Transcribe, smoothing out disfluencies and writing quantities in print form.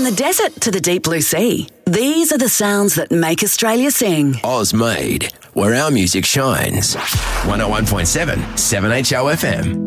the desert to the deep blue sea, these are the sounds that make Australia sing. Oz made, where our music shines. 101.7 7HO FM.